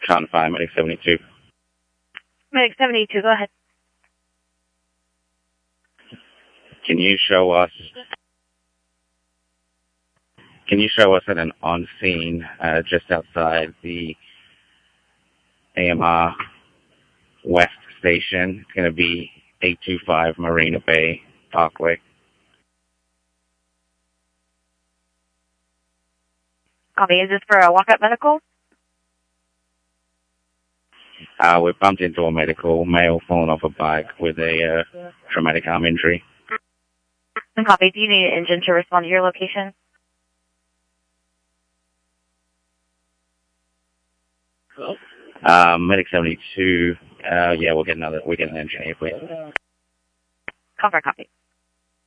Can't find Medic 72. Medic 72, go ahead. Can you show us at an on-scene just outside the AMR West Station? It's going to be 825 Marina Bay Parkway. Copy. Is this for a walk-up medical? We bumped into a medical male falling off a bike with a traumatic arm injury. Copy. Do you need an engine to respond to your location? Medic 72. Yeah, we'll get an engineer, please. Cover, copy.